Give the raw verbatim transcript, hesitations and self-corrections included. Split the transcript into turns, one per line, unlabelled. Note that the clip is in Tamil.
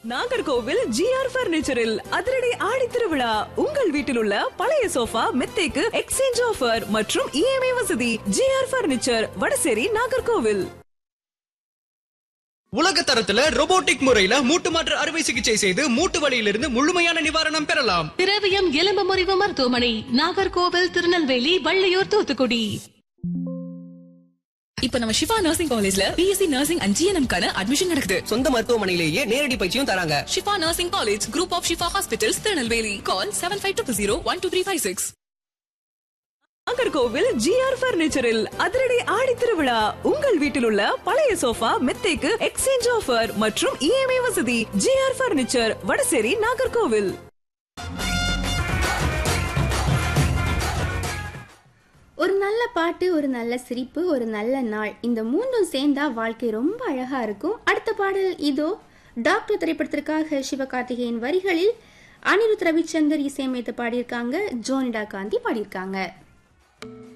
நாகர்கோவில் ஜிஆர் பர்னிச்சரில் அதிரடி ஆடி திருவிழா. உங்கள் வீட்டில் உள்ள பழைய சோஃபா மெத்தைக்கு எக்ஸ்சேஞ்ச் ஆஃபர் மற்றும் இஎம்ஐ வசதி. GR furniture, Vadasery, Nagercoil.
உலக தரத்துல robotic முறையில மூட்டு மாற்று அறுவை சிகிச்சை செய்து மூட்டு வலியிலிருந்து முழுமையான நிவாரணம் பெறலாம்.
திரவியம் எலும்பு முறிவு மருத்துவமனை, நாகர்கோவில், திருநெல்வேலி, வள்ளியூர், தூத்துக்குடி.
இப்ப நம்ம ஷிஃபா நர்சிங் காலேஜ்ல பிஎஸ்சி நர்சிங் அண்ட் ஜிஎன்எம் கான அட்மிஷன் நடக்குது.
சொந்த மருத்துவமனையிலேயே நேரடி பயிற்சியும் தராங்க.
Shifa nursing college, group of Shifa hospitals, Tirunelveli. Call seven five two zero one two three five six.
Nagercoil GR பர்னிச்சரில் அதிரடி ஆடி திருவிழா. உங்கள் வீட்டில் உள்ள பழைய சோஃபா மெத்தைக்கு எக்ஸ்சேஞ்ச் ஆஃபர் மற்றும் இஎம்ஐ வசதி. GR furniture, Vadasery, Nagercoil.
ஒரு நல்ல பாட்டு, ஒரு நல்ல சிரிப்பு, ஒரு நல்ல நாள், இந்த மூன்றும் சேர்ந்தா வாழ்க்கை ரொம்ப அழகா இருக்கும். அடுத்த பாடல் இதோ. டாக்டர் திரைப்படத்திற்காக சிவகார்த்திகேயன் வரிகளில் அனிருத் ரவிச்சந்தர் இசையமைத்து பாடியிருக்காங்க. ஜோனிடா காந்தி பாடியிருக்காங்க.